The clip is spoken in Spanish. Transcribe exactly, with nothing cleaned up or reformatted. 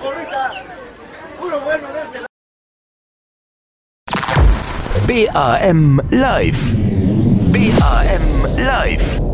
gorrita. Uno bueno desde la... B A M Live. B A M Live.